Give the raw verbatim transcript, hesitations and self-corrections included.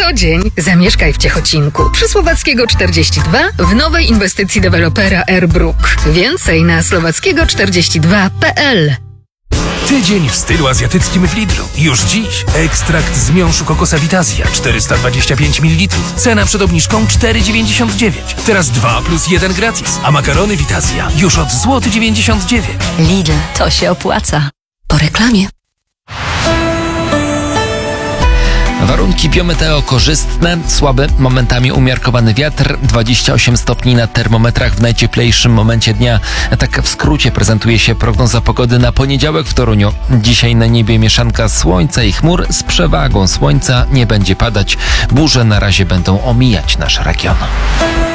co dzień. Zamieszkaj w Ciechocinku przy Słowackiego czterdzieści dwa w nowej inwestycji dewelopera Airbrook. Więcej na słowackiego czterdzieści dwa kropka p l. Tydzień w stylu azjatyckim w Lidlu. Już dziś ekstrakt z miąższu kokosa Vitazja czterysta dwadzieścia pięć mililitrów. Cena przed obniżką cztery dziewięćdziesiąt dziewięć. Teraz dwa plus jeden gratis. A makarony Vitazja już od złoty dziewięćdziesiąt dziewięć. Lidl, to się opłaca. Po reklamie. Warunki biometeo korzystne, słaby, momentami umiarkowany wiatr, dwadzieścia osiem stopni na termometrach w najcieplejszym momencie dnia. Tak w skrócie prezentuje się prognoza pogody na poniedziałek w Toruniu. Dzisiaj na niebie mieszanka słońca i chmur, z przewagą słońca nie będzie padać. Burze na razie będą omijać nasz region.